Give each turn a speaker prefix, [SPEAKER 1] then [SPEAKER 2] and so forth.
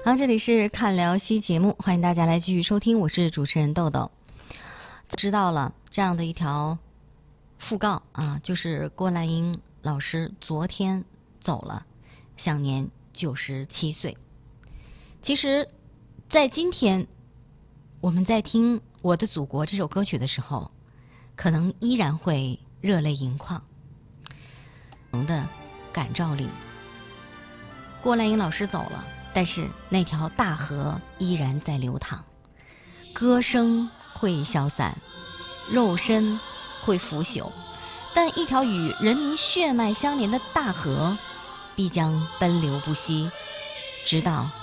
[SPEAKER 1] 好，这里是看聊西节目，欢迎大家来继续收听，我是主持人豆豆。知道了这样的一条讣告啊，就是郭兰英老师昨天走了，享年97岁。其实，在今天我们在听《我的祖国》这首歌曲的时候，可能依然会热泪盈眶的感召力。郭兰英老师走了，但是那条大河依然在流淌，歌声会消散，肉身会腐朽，但一条与人民血脉相连的大河必将奔流不息，直到